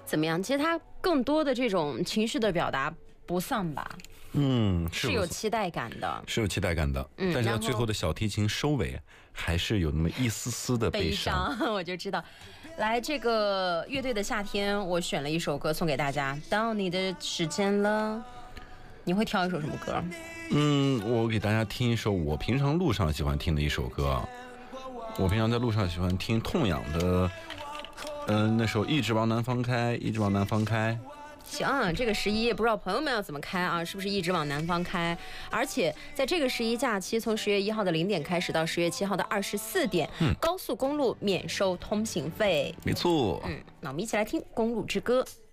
怎么样？其实它更多的这种情绪的表达不丧吧？是有期待感的， 是有期待感的。但是它最后的小提琴收尾还是有那么一丝丝的悲伤。 我就知道。来，这个乐队的夏天，我选了一首歌送给大家。到你的时间了，你会挑一首什么歌？ 我给大家听一首我平常路上喜欢听的一首歌。我平常在路上喜欢听痛仰的，那首《一直往南方开》，一直往南方开。 行，这个11也不知道朋友们要怎么开啊，是不是一直往南方开？而且在这个11假期，从10月1号的0点开始到10月7号的24点，高速公路免收通行费。 没错。 那我们一起来听《公路之歌》。